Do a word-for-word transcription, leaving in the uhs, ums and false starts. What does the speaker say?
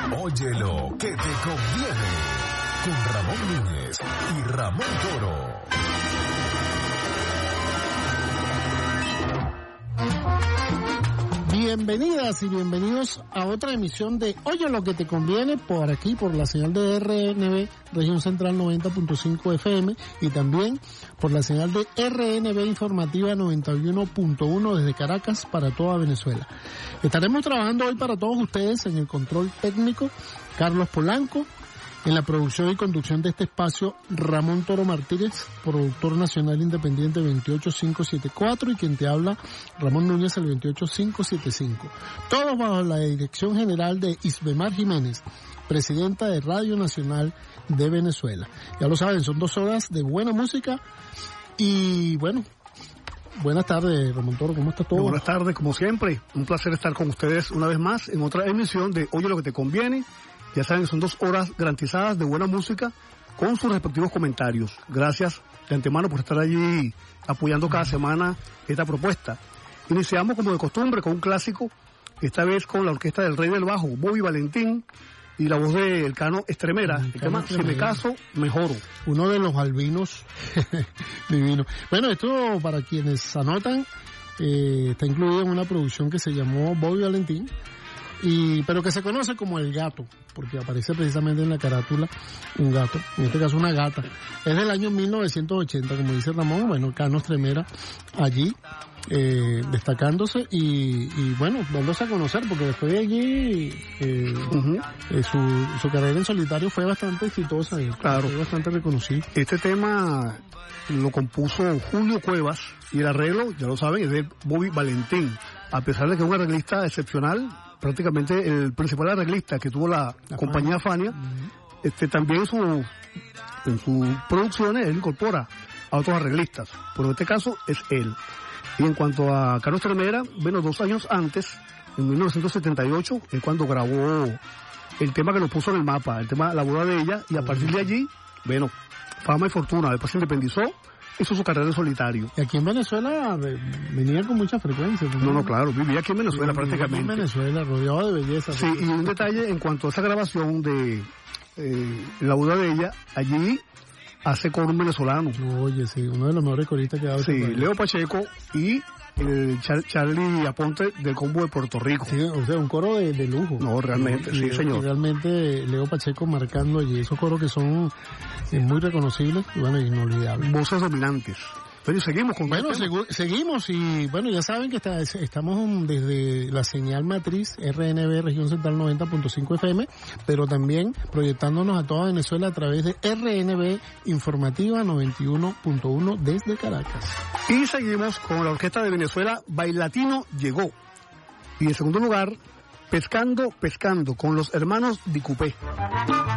Oye lo que te conviene, con Ramón Núñez y Ramón Toro. Bienvenidas y bienvenidos a otra emisión de Oye lo que te conviene, por aquí, por la señal de R N B, Región Central noventa punto cinco F M, y también por la señal de R N B Informativa noventa y uno punto uno desde Caracas para toda Venezuela. Estaremos trabajando hoy para todos ustedes en el control técnico, Carlos Polanco. En la producción y conducción de este espacio, Ramón Toro Martínez, productor nacional independiente veintiocho mil quinientos setenta y cuatro, y quien te habla, Ramón Núñez, el veintiocho mil quinientos setenta y cinco. Todos bajo la dirección general de Isbemar Jiménez, presidenta de Radio Nacional de Venezuela. Ya lo saben, son dos horas de buena música y, bueno, buenas tardes, Ramón Toro, ¿cómo está todo? Buenas tardes, como siempre, un placer estar con ustedes una vez más en otra emisión de Oye lo que te conviene. Ya saben, son dos horas garantizadas de buena música con sus respectivos comentarios. Gracias de antemano por estar allí apoyando cada semana esta propuesta. Iniciamos como de costumbre con un clásico, esta vez con la orquesta del Rey del Bajo, Bobby Valentín, y la voz de Elcano Estremera, el, el tema Si me caso, mejoro. Uno de los albinos divinos. Bueno, esto para quienes anotan, eh, está incluido en una producción que se llamó Bobby Valentín, y pero que se conoce como El Gato, porque aparece precisamente en la carátula un gato, en este caso una gata. Es del año mil novecientos ochenta, como dice Ramón. Bueno, Cano Estremera allí eh, destacándose y, y bueno, dándose a conocer, porque después de allí eh, uh-huh. eh, su, su carrera en solitario fue bastante exitosa, y claro, fue bastante reconocido. Este tema lo compuso Julio Cuevas y el arreglo, ya lo saben, es de Bobby Valentín, a pesar de que es un arreglista excepcional. Prácticamente el principal arreglista que tuvo la, la compañía Fania, uh-huh. este también su, en sus producciones él incorpora a otros arreglistas, pero en este caso es él. Y en cuanto a Cano Estremera, bueno, dos años antes, en mil novecientos setenta y ocho, es cuando grabó el tema que nos puso en el mapa, el tema La boda de ella, y a partir de allí, bueno, fama y fortuna. Después se independizó, hizo su carrera en solitario. Y aquí en Venezuela venía con mucha frecuencia. No, no, claro, vivía aquí en Venezuela, sí, prácticamente. En Venezuela, rodeado de belleza. Sí, y un detalle en cuanto a esa grabación de eh, La boda de ella, allí hace coro un venezolano. Oye, sí, uno de los mejores coristas que ha dado. Sí, Leo Pacheco y el Char- Charlie Aponte del combo de Puerto Rico. Sí, o sea, un coro de, de lujo. No, realmente, sí, Leo, señor. Realmente Leo Pacheco marcando allí esos coros que son eh, muy reconocibles y bueno, inolvidables. Voces dominantes. Pero seguimos con Bueno, segu- seguimos y bueno, ya saben que está, estamos desde la señal matriz R N B Región Central noventa punto cinco F M, pero también proyectándonos a toda Venezuela a través de R N B Informativa noventa y uno punto uno desde Caracas. Y seguimos con la orquesta de Venezuela, Bailatino Llegó. Y en segundo lugar, Pescando, Pescando, con los hermanos Dicupé.